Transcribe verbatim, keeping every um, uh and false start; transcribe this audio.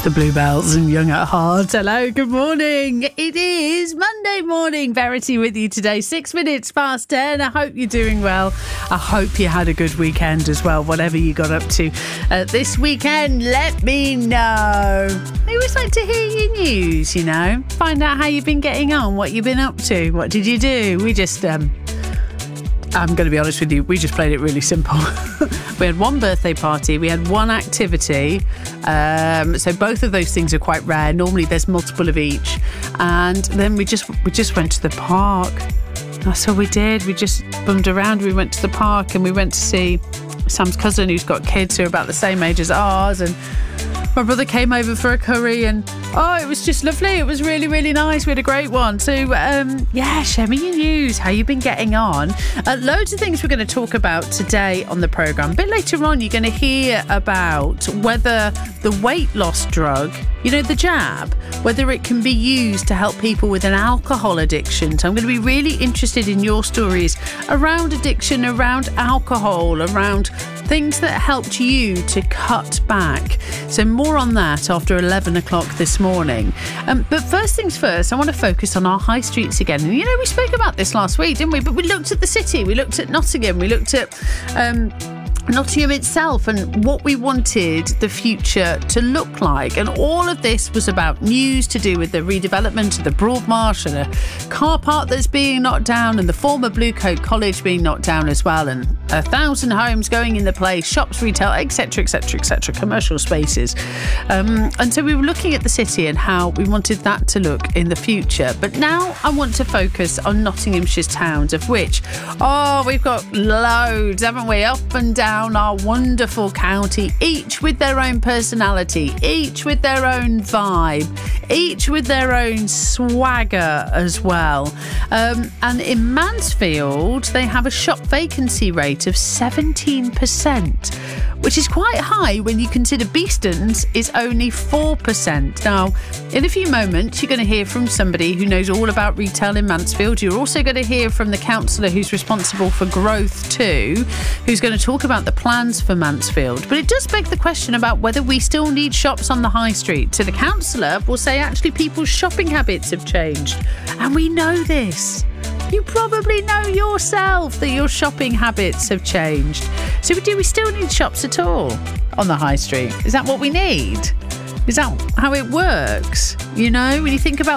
The Bluebells and Young at Heart. Hello, good morning. It is Monday morning. Verity with you today, six minutes past ten. I hope you're doing well. I hope you had a good weekend as well, whatever you got up to uh, this weekend. Let me know. I always like to hear your news, you know. Find out how you've been getting on, what you've been up to. What did you do? We just... um I'm going to be honest with you, we just played it really simple. We had one birthday party, we had one activity. Um, so both of those things are quite rare. Normally there's multiple of each. And then we just we just went to the park. That's all we did. We just bummed around. We went to the park and we went to see Sam's cousin who's got kids who are about the same age as ours. And my brother came over for a curry and oh, it was just lovely. It was really, really nice. We had a great one. So, um, yeah, share me your news. How you been getting on? Uh, loads of things we're going to talk about today on the programme. A bit later on, you're going to hear about whether the weight loss drug, you know, the jab, whether it can be used to help people with an alcohol addiction. So I'm going to be really interested in your stories around addiction, around alcohol, around things that helped you to cut back. So more on that after eleven o'clock this morning. Um, but first things first, I want to focus on our high streets again. And, you know, we spoke about this last week, didn't we? But we looked at the city, we looked at Nottingham, we looked at... Um, Nottingham itself and what we wanted the future to look like. And all of this was about news to do with the redevelopment of the Broadmarsh and a car park that's being knocked down and the former Blue Coat College being knocked down as well, and a thousand homes going in the place, shops, retail, etc, etc, etc, commercial spaces. Um, and so we were looking at the city and how we wanted that to look in the future. But now I want to focus on Nottinghamshire's towns, of which, oh, we've got loads, haven't we? Up and down our wonderful county, each with their own personality, each with their own vibe, each with their own swagger as well. Um, and in Mansfield, they have a shop vacancy rate of seventeen percent, which is quite high when you consider Beeston's is only four percent. Now, in a few moments, you're going to hear from somebody who knows all about retail in Mansfield. You're also going to hear from the councillor who's responsible for growth too, who's going to talk about the plans for Mansfield. But it does beg the question about whether we still need shops on the high street. So the councillor will say actually people's shopping habits have changed. And we know this. You probably know yourself that your shopping habits have changed. So do we still need shops at all on the high street? Is that what we need? Is that how it works? You know, when you think about